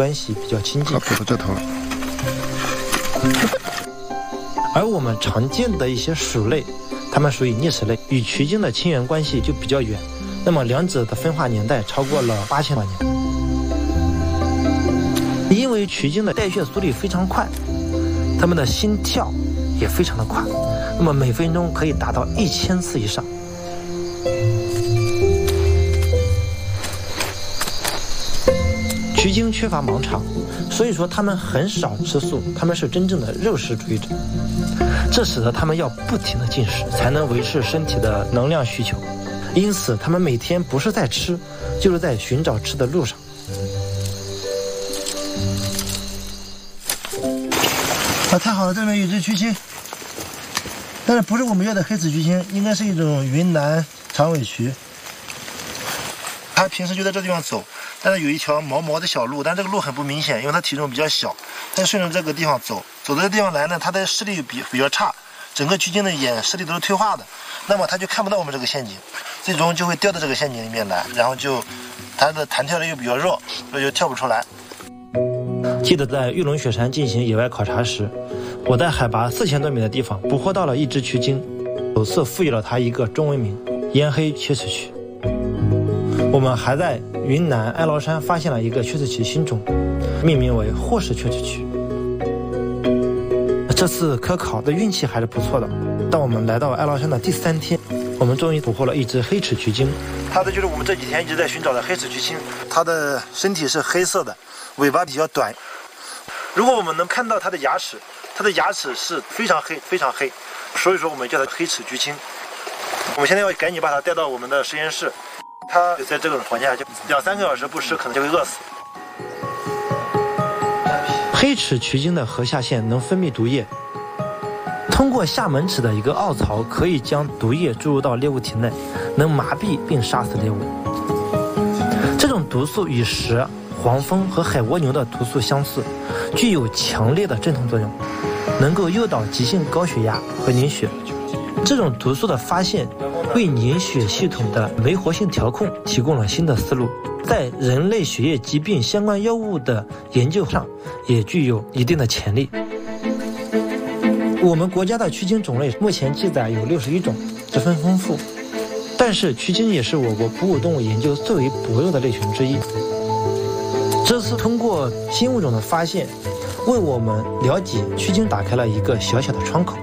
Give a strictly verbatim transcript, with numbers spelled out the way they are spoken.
关系比较亲近。 跑到这头了。 而我们常见的一些鼠类，它们属于啮齿类，与曲鲸的亲缘关系就比较远。那么两者的分化年代超过了八千万年。因为曲鲸的代谢速率非常快，它们的心跳也非常的快，那么每分钟可以达到一千次以上。曲鲸缺乏盲肠，所以说它们很少吃素，它们是真正的肉食主义者，这使得它们要不停的进食，才能维持身体的能量需求。因此它们每天不是在吃，就是在寻找吃的路上。 啊，太好了，这边有只曲鲸，但是不是我们要的黑齿曲鲸，应该是一种云南长尾曲。它平时就在这地方走，但是有一条毛毛的小路，但这个路很不明显，因为它体重比较小。它顺着这个地方走，走到这地方来呢，它的视力比比较差，整个曲鲸的眼视力都是退化的，那么它就看不到我们这个陷阱，最终就会掉到这个陷阱里面来，然后就它的弹跳力又比较弱，所以就跳不出来。 记得在玉龙雪山进行野外考察时，我在海拔四千多米的地方捕获到了一只曲鲸，首次赋予了它一个中文名——烟黑缺齿曲。我们还在云南哀牢山发现了一个缺齿曲新种，命名为霍氏缺齿曲。这次科考的运气还是不错的。当我们来到哀牢山的第三天，我们终于捕获了一只黑齿曲鲸。 它的就是我们这几天一直在寻找的黑齿曲鲸，它的身体是黑色的，尾巴比较短。如果我们能看到它的牙齿，它的牙齿是非常黑非常黑，所以说我们叫它黑齿曲鲸。我们现在要赶紧把它带到我们的实验室，它在这种环境下就两三个小时不吃可能就会饿死。 黑齿曲鲸的颌下腺能分泌毒液，通过下门齿的一个凹槽可以将毒液注入到猎物体内，能麻痹并杀死猎物。这种毒素与蛇、黄蜂和海蜗牛的毒素相似，具有强烈的镇痛作用，能够诱导急性高血压和凝血。这种毒素的发现为凝血系统的酶活性调控提供了新的思路，在人类血液疾病相关药物的研究上也具有一定的潜力。我们国家的曲鲸种类目前记载有六十一种，十分丰富，但是曲鲸也是我国哺乳动物研究最为薄弱的类群之一。这次通过新物种的发现，为我们了解曲鲸打开了一个小小的窗口。